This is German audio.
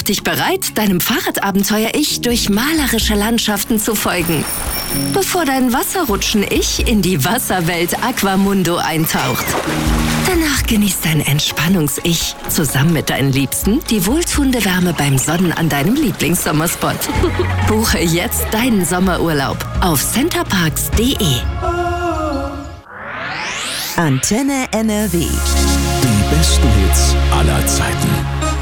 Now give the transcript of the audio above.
dich bereit, deinem Fahrradabenteuer-Ich durch malerische Landschaften zu folgen, bevor dein Wasserrutschen-Ich in die Wasserwelt Aquamundo eintaucht. Danach genießt dein Entspannungs-Ich zusammen mit deinen Liebsten die wohltuende Wärme beim Sonnen an deinem Lieblingssommerspot. Buche jetzt deinen Sommerurlaub auf centerparks.de. Antenne NRW. Die besten Hits aller Zeiten.